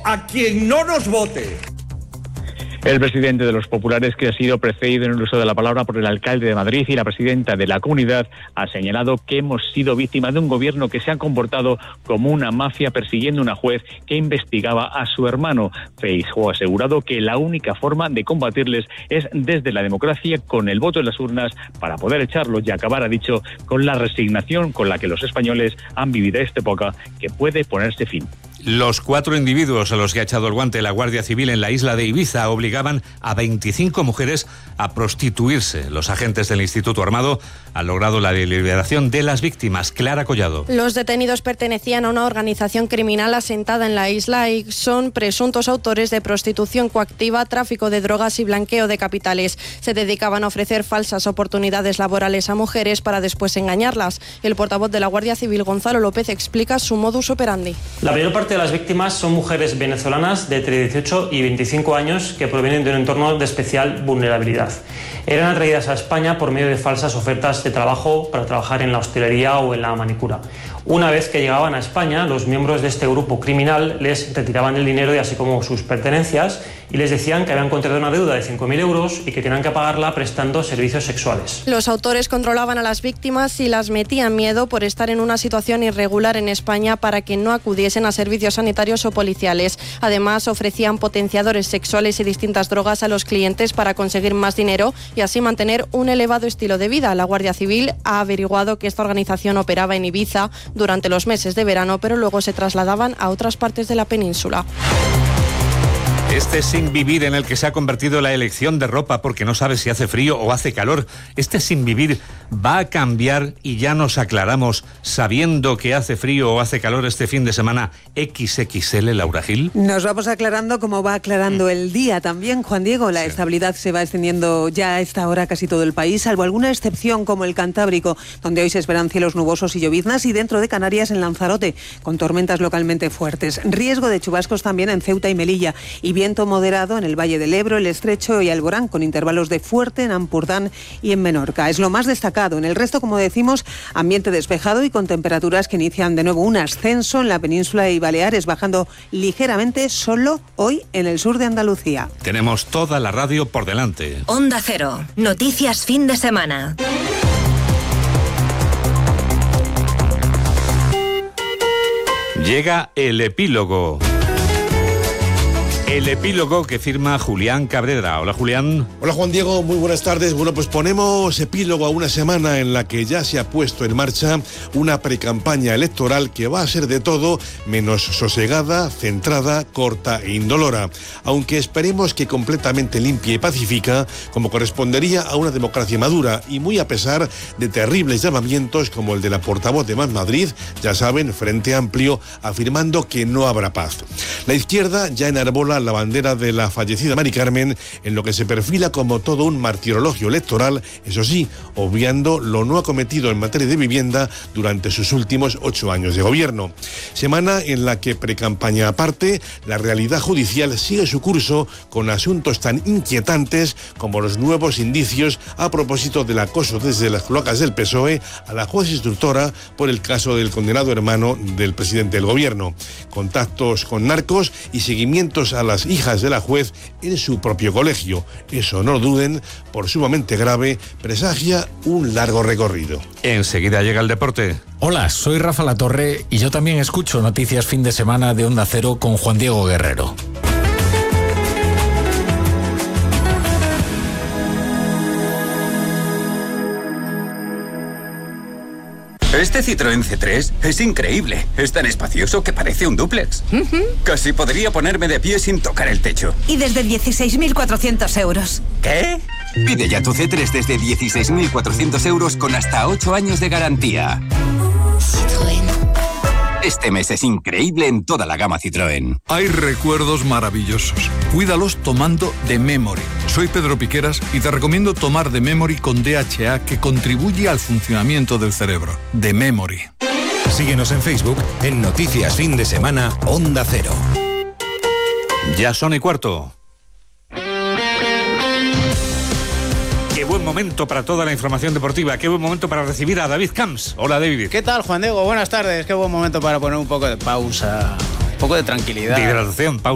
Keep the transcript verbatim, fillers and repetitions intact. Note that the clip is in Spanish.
a quien no nos vote. El presidente de los populares, que ha sido precedido en el uso de la palabra por el alcalde de Madrid y la presidenta de la comunidad, ha señalado que hemos sido víctimas de un gobierno que se ha comportado como una mafia persiguiendo a una juez que investigaba a su hermano. Feijóo ha asegurado que la única forma de combatirles es desde la democracia, con el voto en las urnas, para poder echarlos y acabar, ha dicho, con la resignación con la que los españoles han vivido esta época, que puede ponerse fin. Los cuatro individuos a los que ha echado el guante la Guardia Civil en la isla de Ibiza obligaban a veinticinco mujeres a prostituirse. Los agentes del Instituto Armado han logrado la liberación de las víctimas. Clara Collado. Los detenidos pertenecían a una organización criminal asentada en la isla y son presuntos autores de prostitución coactiva, tráfico de drogas y blanqueo de capitales. Se dedicaban a ofrecer falsas oportunidades laborales a mujeres para después engañarlas. El portavoz de la Guardia Civil, Gonzalo López, explica su modus operandi. La mayor parte de las víctimas son mujeres venezolanas de entre dieciocho y veinticinco años que provienen de un entorno de especial vulnerabilidad. Eran atraídas a España por medio de falsas ofertas de trabajo para trabajar en la hostelería o en la manicura. Una vez que llegaban a España, los miembros de este grupo criminal les retiraban el dinero y así como sus pertenencias y les decían que habían contraído una deuda de cinco mil euros y que tenían que pagarla prestando servicios sexuales. Los autores controlaban a las víctimas y las metían miedo por estar en una situación irregular en España para que no acudiesen a servicios sanitarios o policiales. Además, ofrecían potenciadores sexuales y distintas drogas a los clientes para conseguir más dinero y así mantener un elevado estilo de vida. La Guardia Civil ha averiguado que esta organización operaba en Ibiza durante los meses de verano, pero luego se trasladaban a otras partes de la península. Este sin vivir en el que se ha convertido la elección de ropa porque no sabes si hace frío o hace calor, este sin vivir va a cambiar y ya nos aclaramos sabiendo que hace frío o hace calor este fin de semana equis equis ele, Laura Gil. Nos vamos aclarando como va aclarando mm. el día también, Juan Diego. La sí. estabilidad se va extendiendo ya a esta hora casi todo el país, salvo alguna excepción como el Cantábrico, donde hoy se esperan cielos nubosos y lloviznas, y dentro de Canarias en Lanzarote, con tormentas localmente fuertes. Riesgo de chubascos también en Ceuta y Melilla, y viento moderado en el Valle del Ebro, el Estrecho y Alborán, con intervalos de fuerte en Ampurdán y en Menorca. Es lo más destacado. En el resto, como decimos, ambiente despejado y con temperaturas que inician de nuevo un ascenso en la península y Baleares, bajando ligeramente solo hoy en el sur de Andalucía. Tenemos toda la radio por delante. Onda Cero. Noticias fin de semana. Llega el epílogo. El epílogo que firma Julián Cabrera. Hola, Julián. Hola, Juan Diego, muy buenas tardes. Bueno, pues ponemos epílogo a una semana en la que ya se ha puesto en marcha una precampaña electoral que va a ser de todo menos sosegada, centrada, corta e indolora, aunque esperemos que completamente limpia y pacífica, como correspondería a una democracia madura, y muy a pesar de terribles llamamientos como el de la portavoz de Más Madrid, ya saben, Frente Amplio, afirmando que no habrá paz. La izquierda ya enarbola la bandera de la fallecida Mari Carmen en lo que se perfila como todo un martirologio electoral, eso sí, obviando lo no acometido en materia de vivienda durante sus últimos ocho años de gobierno. Semana en la que, precampaña aparte, la realidad judicial sigue su curso con asuntos tan inquietantes como los nuevos indicios a propósito del acoso desde las cloacas del P S O E a la juez instructora por el caso del condenado hermano del presidente del gobierno, contactos con narcos y seguimientos a las hijas de la juez en su propio colegio. Eso, no lo duden, por sumamente grave, presagia un largo recorrido. Enseguida llega el deporte. Hola, soy Rafa Latorre y yo también escucho Noticias Fin de Semana de Onda Cero con Juan Diego Guerrero. Este Citroën C tres es increíble. Es tan espacioso que parece un dúplex. Uh-huh. Casi podría ponerme de pie sin tocar el techo. Y desde dieciséis mil cuatrocientos euros. ¿Qué? Pide ya tu C tres desde dieciséis mil cuatrocientos euros con hasta ocho años de garantía. Citroën. Este mes es increíble en toda la gama Citroën. Hay recuerdos maravillosos. Cuídalos tomando The Memory. Soy Pedro Piqueras y te recomiendo tomar The Memory con D H A, que contribuye al funcionamiento del cerebro. The Memory. Síguenos en Facebook en Noticias Fin de Semana Onda Cero. Ya son y cuarto. Qué buen momento para toda la información deportiva. Qué buen momento para recibir a David Camps. Hola, David. ¿Qué tal, Juan Diego? Buenas tardes. Qué buen momento para poner un poco de pausa, un poco de tranquilidad. De hidratación, pausa.